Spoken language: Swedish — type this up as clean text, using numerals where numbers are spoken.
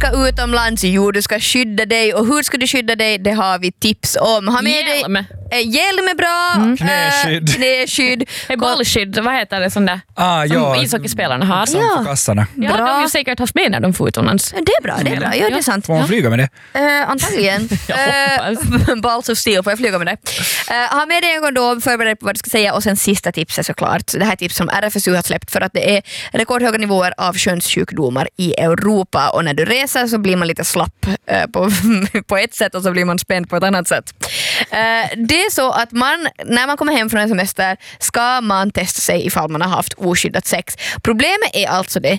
ska utomlands, jo du ska skydda dig, och hur ska du skydda dig, det har vi tips om. Ha med Hjälm. dig hjälm är bra. Knäskydd. Bollskydd, vad heter det sån där som ishockeyspelarna har? För kassarna. Ja, de vill säkert ha med när de får utomlands. Det är bra, det är bra. Ja, det är sant. Får man flyga med det? Antagligen. Balls of steel, får jag flyga med det. Ha med dig en kondom, förbered på vad du ska säga, och sen sista tipset såklart. Det här tips som RFSU har släppt för att det är rekordhöga nivåer av könssjukdomar i Europa, och när du reser så blir man lite slapp på ett sätt och så blir man spänd på ett annat sätt. Det är så att när man kommer hem från en semester ska man testa sig ifall man har haft oskyddat sex. Problemet är alltså det